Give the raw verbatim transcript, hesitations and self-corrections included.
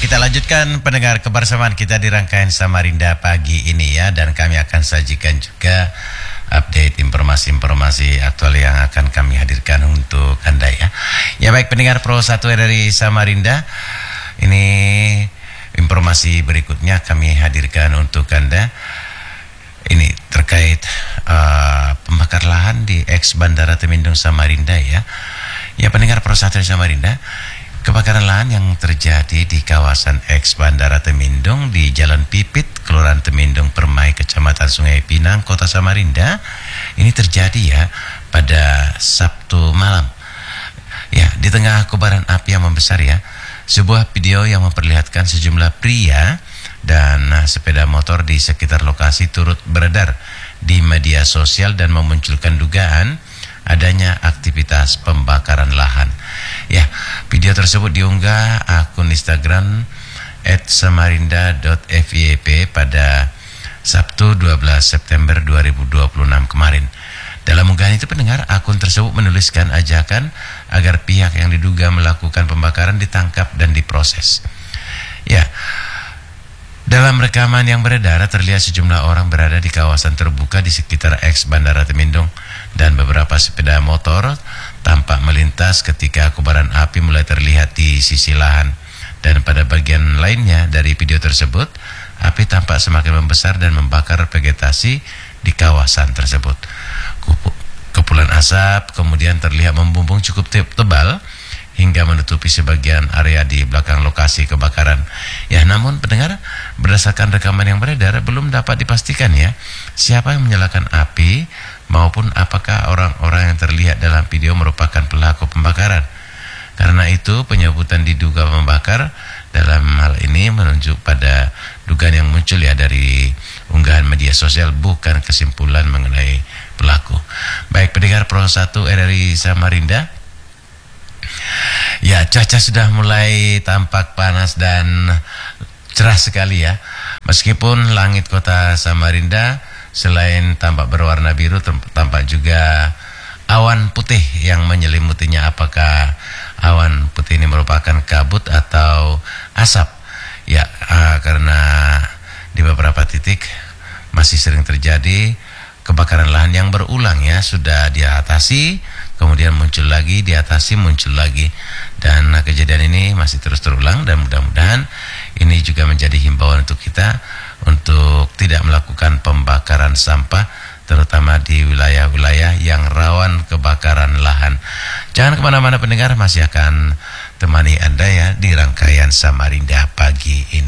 kita lanjutkan pendengar kebersamaan kita di rangkaian Samarinda pagi ini ya, dan kami akan sajikan juga update informasi-informasi aktual yang akan kami hadirkan untuk Anda ya. Ya baik pendengar Pro satu dari Samarinda, ini informasi berikutnya kami hadirkan untuk Anda. Ini terkait uh, pembakar lahan di ex Bandara Temindung Samarinda ya. Ya pendengar Pro satu Samarinda, kebakaran lahan yang terjadi di kawasan ex Bandara Temindung di Jalan Pipit, Kelurahan Temindung Permai, Kecamatan Sungai Pinang, Kota Samarinda, ini terjadi ya pada Sabtu malam. Ya, di tengah kobaran api yang membesar ya, sebuah video yang memperlihatkan sejumlah pria dan sepeda motor di sekitar lokasi turut beredar di media sosial dan memunculkan dugaan adanya aktivitas pembakaran lahan. Ya, video tersebut diunggah akun Instagram et samarinda dot f y p pada Sabtu dua belas September dua ribu dua puluh enam kemarin. Dalam unggahan itu pendengar, akun tersebut menuliskan ajakan agar pihak yang diduga melakukan pembakaran ditangkap dan diproses. Ya, dalam rekaman yang beredar terlihat sejumlah orang berada di kawasan terbuka di sekitar ex Bandara Temindung dan beberapa sepeda motor tampak melintas ketika kobaran api mulai terlihat di sisi lahan. Dan pada bagian lainnya dari video tersebut, api tampak semakin membesar dan membakar vegetasi di kawasan tersebut. Kepulan asap kemudian terlihat membumbung cukup tebal hingga menutupi sebagian area di belakang lokasi kebakaran. Ya, namun pendengar, berdasarkan rekaman yang beredar belum dapat dipastikan ya siapa yang menyalakan api maupun apakah orang-orang yang terlihat dalam video merupakan pelaku pembakaran. Karena itu penyebutan diduga membakar dalam hal ini menunjuk pada dugaan yang muncul ya dari unggahan media sosial, bukan kesimpulan mengenai pelaku. Baik pendengar Pro satu R R I Samarinda, ya cuaca sudah mulai tampak panas dan cerah sekali ya. Meskipun langit kota Samarinda selain tampak berwarna biru, tampak juga awan putih yang menyelimutinya. Apakah awan putih ini merupakan kabut atau asap? Ya, uh, karena di beberapa titik masih sering terjadi kebakaran lahan yang berulang ya. Sudah diatasi, kemudian muncul lagi, diatasi, muncul lagi. Dan kejadian ini masih terus terulang, dan mudah-mudahan ini juga menjadi himbauan untuk kita untuk tidak melakukan pembakaran sampah, terutama di wilayah-wilayah yang rawan kebakaran lahan. Jangan kemana-mana pendengar, masih akan temani Anda ya di rangkaian Samarinda pagi ini.